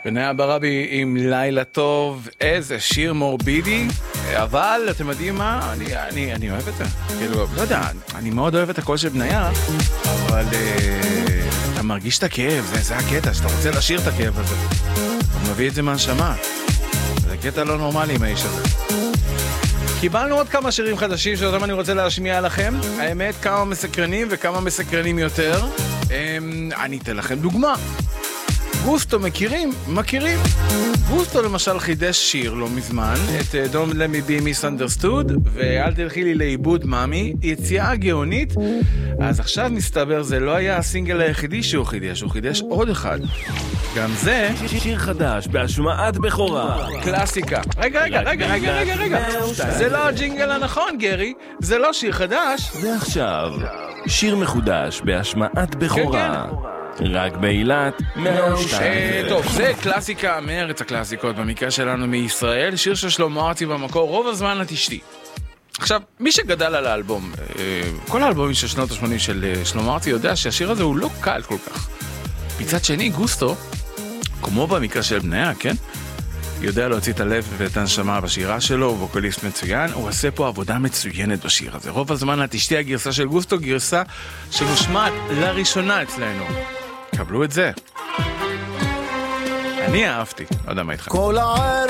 בניה ברבי עם לילה טוב, איזה שיר מורבידי, אבל אתם יודעים מה? אני אוהב את זה. כאילו, לא יודע, אני מאוד אוהב את הקול של בניה, אבל אתה מרגיש את הכאב, זה הקטע, שאתה רוצה לשיר את הכאב הזה. הוא מביא את זה מהנשמה. זה קטע לא נורמלי עם האיש הזה. קיבלנו עוד כמה שירים חדשים שאותם אני רוצה להשמיע לכם. האמת, כמה מסקרנים וכמה מסקרנים יותר. אני אתן לכם דוגמה. גוסטו מכירים? גוסטו למשל חידש שיר לא מזמן, את Don't Let Me Be Misunderstood, ואל תלכי לי לאיבוד מאמי, יציאה גאונית. אז עכשיו מסתבר זה לא היה הסינגל היחידי שהוא חידש עוד אחד. גם זה שיר חדש בהשמעת בכורה. קלאסיקה. רגע. זה לא הג'ינגל הנכון, גרי. זה לא שיר חדש. זה עכשיו שיר מחודש בהשמעת בכורה. רק באילת 102. טוב, זה קלאסיקה מארץ הקלאסיקות, במקרה שלנו מישראל, שיר של שלמה ארצי במקור, רוב הזמן את אשתי. עכשיו, מי שגדל על האלבום, כל האלבומים של שנות ה-80 של שלמה ארצי יודע שהשיר הזה הוא לא קל כל כך. מצד שני, גוסטו, כמו במקרה של בניה, כן? יודע להוציא את הלב ואת הנשמה בשירה שלו, הוא ווקליסט מצוין, הוא עושה פה עבודה מצוינת בשיר הזה. רוב הזמן את אשתי הגרסה של גוסטו, גרסה שמושמעת לראשונה אצלנו. קבלו את זה. אני אהבתי, לא יודע מה איתך.